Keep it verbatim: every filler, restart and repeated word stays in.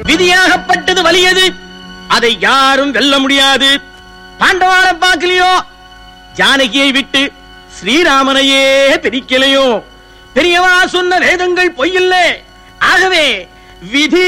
விதியாகப்பட்டது வலியது, அதை யாரும் வெல்ல முடியாது. பாண்டவாளை பார்க்கலையோ, ஜானகியை விட்டு ஸ்ரீராமனையே பிரிக்கலையோ, பெரியவா சொன்ன வேதங்கள் பொய்யில்லை. ஆகவே விதி